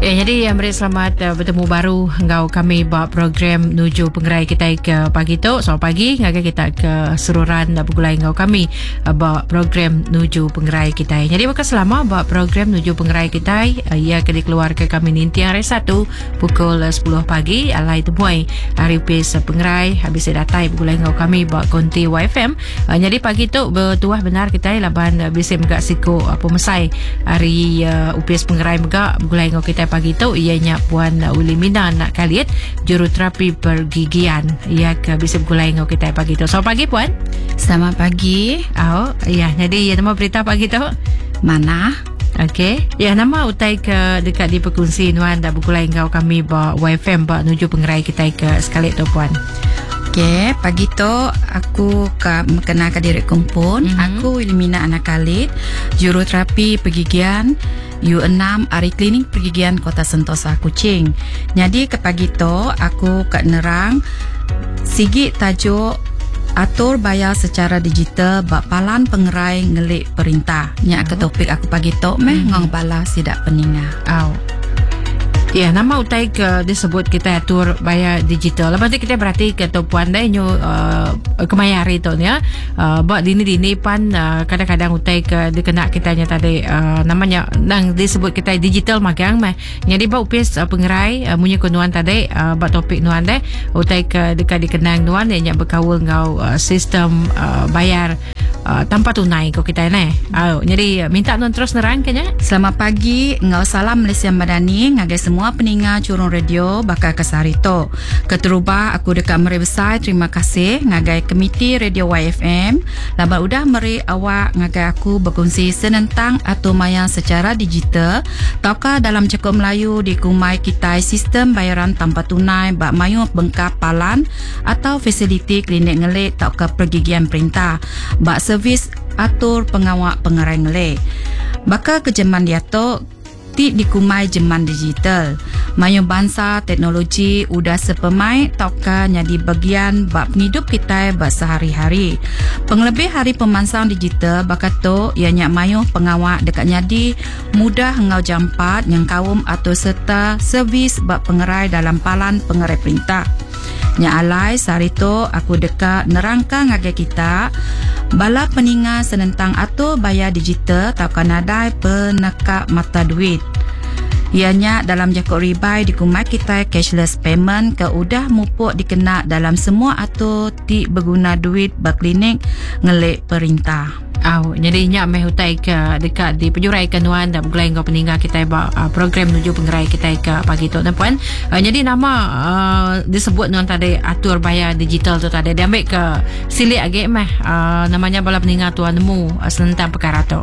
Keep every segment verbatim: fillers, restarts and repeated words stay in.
Eh, jadi yang beri selamat uh, bertemu baru ngau kami buat program nuju penggerai kita ke pagi tu. Selamat pagi ngagai kita ke seruran uh, bergulai ngau kami uh, buat program nuju penggerai kita. Jadi bukan selama buat program nuju penggerai kita uh, ia akan dikeluar ke kami nanti hari satu pukul uh, sepuluh pagi alai temuai hari upis uh, penggerai habis datai bergulai ngau kami buat konti Y F M. Uh, jadi pagi tu bertuah benar kita laban uh, bisa megak siko apa uh, mesai hari uh, upis penggerai megak bergulai ngau kita pagi tu ianya Puan Wilhelmina nak kalian juruterapi pergigian ia ke bisa bergulai ngau kita pagi tu. Selamat pagi Puan. Selamat pagi. Oh ya, jadi ya nama berita pagi tu mana? Okey. Ya, nama utai ke dekat di perkongsi nuan dah bergulai ngau kami ba Y F M ba nuju penggerai kita ke sekali tu Puan. Okey, pagi tu aku ke mengenalkan diri kumpul. Mm-hmm. Aku Wilhelmina Anak Khalid, juruterapi pergigian U enam Ari Klinik Pergigian Kota Sentosa Kuching. Jadi ke pagi tu aku kat nerang sigi tajuk atur bayar secara digital bak palan pengerai ngelik perintah. Nya ke topik aku pagi tu meh mm-hmm. ngong bala sidak peninga. Au. Ya, nama utai ke disebut kita atur bayar digital. Lepas tu kita berarti ke tu Puan dah nyu uh, kemayari tu ya. Uh, buat dini-dini pan uh, kadang-kadang utai ke dikena kitanya tadi uh, namanya nang disebut kita digital magang mah. Jadi buat upis uh, pengerai uh, punya kunuan tadi uh, buat topik nuan dah utai ke dekat dikenang nuan yang berkawal ngau uh, sistem uh, bayar uh, tanpa tunai ko kita ni. Uh, jadi uh, minta nuan terus nerang kenya. Selamat pagi, ngau salam Malaysia Madani ngagai semua semua peninga curung radio bakal kesarito. Keterubah aku dekat meri besar terima kasih ngagai komiti radio Y F M laban udah meri awak ngagai aku berkongsi senentang atau maya secara digital taukah dalam cakap Melayu di kumai kita sistem bayaran tanpa tunai bak mayu bengkap palan atau fasiliti klinik ngelik taukah pergigian perintah bak servis atur pengawak pengerai ngelik bakal kejeman dia tu di kumai jeman digital. Mayu bangsa teknologi udah sepemai tauka jadi bagian bab hidup kita bab sehari-hari. Penglebih hari pemansang digital bakat tu ianya mayu pengawak dekat jadi mudah ngau jampat yang kaum atau serta servis bab pengerai dalam palan pengerai perintah. Nya alai sarito aku dekat nerangka ngagai kita bala peninga senentang atau bayar digital taukan nadai penekak mata duit. Ianya dalam jakut ribai di kumai kita cashless payment ke udah mupuk dikena dalam semua atau ti berguna duit berklinik ngelik perintah. Oh, jadi nyak meh utai ke dekat di penjurai kanuan dan bergulai ngau peninggal kita ba uh, program nuju penggerai kita ke pagi tu dan Puan. Uh, jadi nama uh, disebut nuan tadi atur bayar digital tu tadi dia ambil ke silik age meh uh, namanya bala peninggal tuan nemu uh, senentang perkara tu.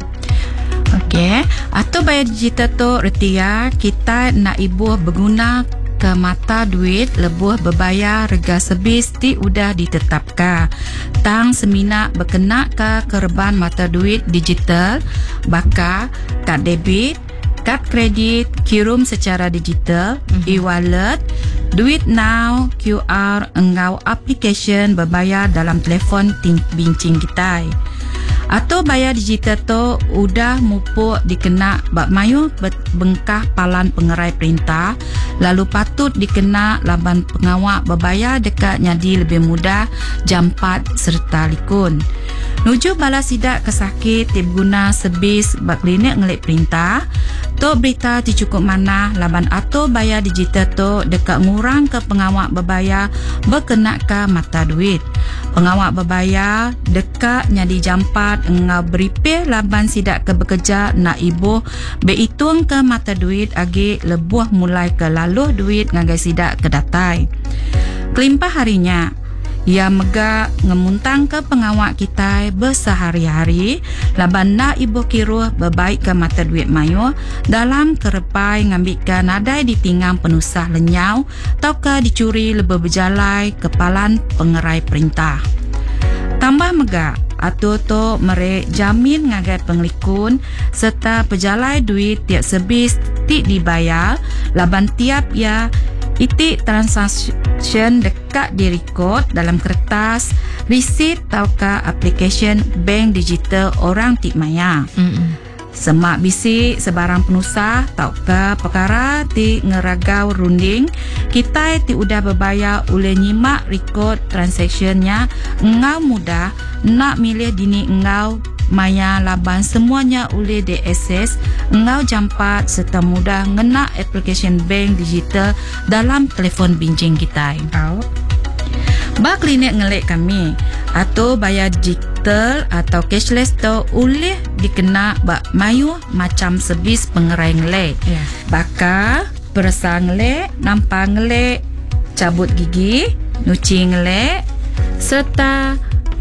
Okey, atur bayar digital tu reti ya kita nak ibu berguna ke mata duit lebuh berbayar rega sebis ti udah ditetapkan tang semina berkena ke kerban mata duit digital baka kad debit kad kredit kirim secara digital mm-hmm. e-wallet duit now Q R engau application berbayar dalam telefon bincang kita atau bayar digital tu udah mupuk dikena bak mayu bengkah palan pengerai perintah lalu patut dikena laban pengawak berbayar dekat jadi lebih mudah jampat serta likun. Nuju bala sidak kesakit tip guna sebis bak klinik ngelik perintah tu berita ti cukup mana laban atau bayar digital tu dekat ngurang ke pengawak berbayar berkena ke mata duit. Pengawak berbayar dekat nyadi jampat engau beripih laban sidak ke bekerja nak ibu berhitung ke mata duit agi lebuh mulai ke laluh duit ngagai sidak ke datai. Kelimpah harinya ia megak ngemuntang ke pengawak kita bersehari-hari laban nak ibu kiruh berbaik ke mata duit mayu dalam kerepai ngambilkan nadai ditinggang penusah lenyau tau ke dicuri lebih berjalai kepalan pengerai perintah. Tambah megak atau tu merek jamin ngagai penglikun serta pejalai duit tiap sebis ti dibayar laban tiap ya itik transaction dekat direkod dalam kertas risit taukah aplikasi bank digital orang tik maya. Mm-mm. semak bisik sebarang penusah tau ke perkara ti ngeragau runding kita ti udah berbayar oleh nyimak rekod transaksinya engau mudah nak milih dini engau maya laban semuanya oleh diakses engau jampat serta mudah ngena aplikasi bank digital dalam telefon bincang kita. Oh. Ba klinik ngelik kami atau bayar digital atau cashless tu boleh dikena bak mayu macam servis pengerai ngelik. Yeah. Baka perasa ngelik, nampak ngelik, cabut gigi, nuci ngelik serta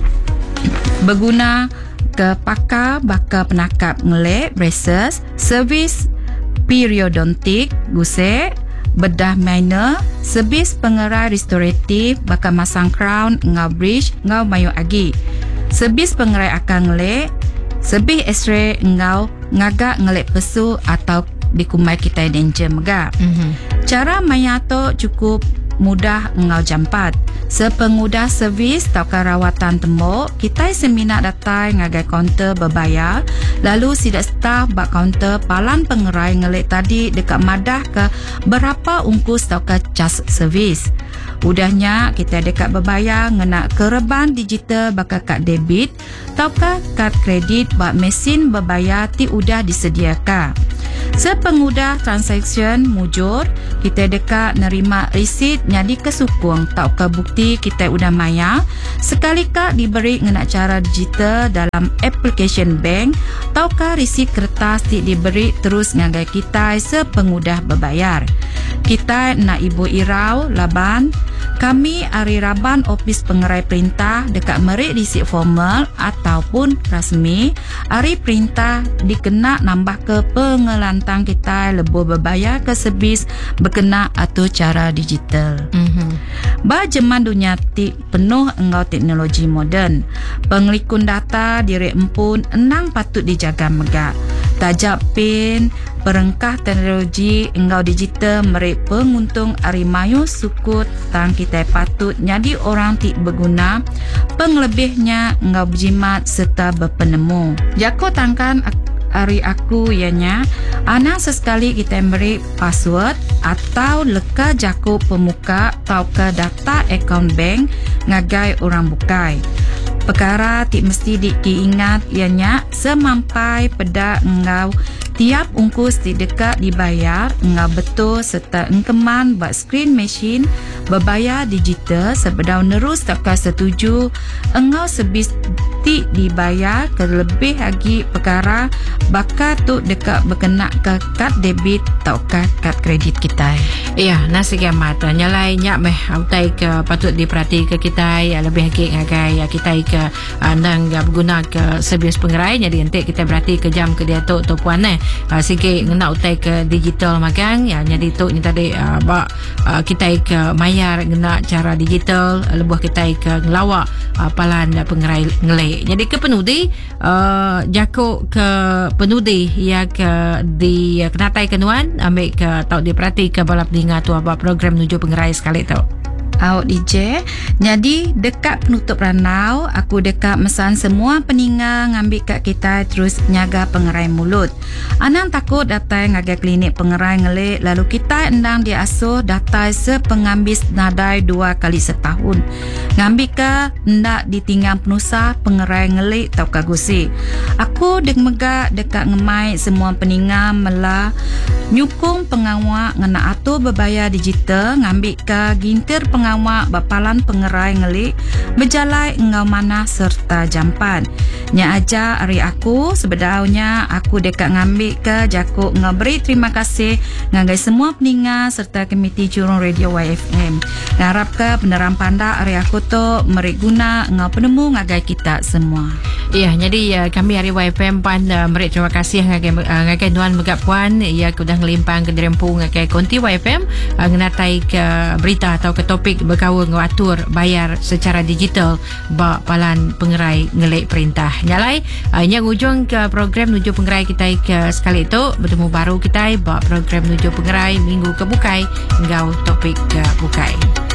berguna ke pakar baka penakap ngelik, braces, servis periodontik, gusek, bedah minor, servis pengerai restoratif, baka masang crown, ngau bridge, ngau mayu agi. Servis pengerai akang ngelik, servis x-ray ngau ngagak ngelik pesu atau dikumai kita denture megak. Mm-hmm. Cara mayato cukup mudah engau jampat. Sepengudah servis atau rawatan tembok, kita seminat datai ngagai kaunter berbayar, lalu sidak staf bak kaunter palan pengerai ngelik tadi dekat madah ke berapa ungkus atau ke cas servis. Udahnya kita dekat berbayar ngena kereban digital bakal kad debit atau ke kad kredit bak mesin berbayar ti udah disediakan. Sepengudah transaction mujur, kita dekat nerima resit nyadi kesukung tau ke bukti kita udah maya sekali kak diberi ngena cara digital dalam application bank tau ke resit kertas ti diberi terus ngagai kita sepengudah berbayar. Kita nak ibu irau laban kami ari raban ofis pengerai perintah dekat merik resit formal ataupun rasmi ari perintah dikena nambah ke pengelantang kita lebih berbayar ke servis berkena atau cara digital. Mm-hmm. Ba zaman dunia ti penuh engau teknologi moden. Pengelikun data diri empun enang patut dijaga megak. Tajak pin, perengkah teknologi engau digital merik penguntung ari mayu sukut tang kita patut nyadi orang ti berguna penglebihnya engau berjimat serta berpenemu. Jako tangkan ari aku ianya ana sesekali kita beri password atau leka jako pemuka atau ke data akaun bank ngagai orang bukai. Perkara ti mesti diingat ianya semampai peda engau tiap ungkus ti dekat dibayar engau betul serta engkeman bak screen machine berbayar digital sebedau nerus tak setuju engau servis ti dibayar ke lebih lagi perkara bakal tu dekat berkena ke kad debit atau kad kad kredit kita. Ya, nasi kiamat nyalai nyak meh autai ke patut diperhati ke kita ya lebih lagi ngagai ya kita ke andang uh, berguna ke servis pengerai jadi nanti kita berhati ke jam ke dia tu tu puan eh uh, sikit ngena utai ke digital magang ya jadi tu ni tadi uh, bak uh, kita ke mayar ngena cara digital uh, lebuh kita ke ngelawak uh, palan uh, pengerai ngelik jadi ke penudi uh, jako ke penudi ya ke di uh, kenatai kenuan ambil ke tau diperhati ke balap dengar tu apa program nuju pengerai sekali tau. Awak D J, jadi dekat penutup ranau, aku dekat mesan semua peninga ngambil kat kita terus nyaga pengerai mulut. Anang takut datang ngagai klinik pengerai ngelik, lalu kita endang diasuh datai sepengambis nadai dua kali setahun. Ngambil ke ndak ditinggal penusah pengerai ngelik tau kagusi. Aku dek megak dekat ngemai semua peninga mela nyukung pengawak ngena atur berbayar digital ngambil ke gintir pengawak bapalan pengerai ngelik berjalai engau mana serta jampan. Nya aja hari aku sebedaunya aku dekat ngambil ke jakuk ngaberi terima kasih ngagai semua peninga serta komiti curung radio Y F M. Ngarap ke peneram panda hari aku tu merik guna ngau penemu ngagai kita semua. Ya, jadi uh, kami hari Y F M pan uh, merik terima kasih ngagai uh, ngagai tuan megap puan ya kudah ngelimpang ke dirempu ngagai konti Y F M uh, ngenatai ke berita atau ke topik berkawal ngatur bayar secara digital ba palan pengerai ngelik perintah. Nyalai uh, yang ujung ke program nuju pengerai kita ke sekali itu bertemu baru kita ba program nuju pengerai minggu ke bukai engau topik ke bukai.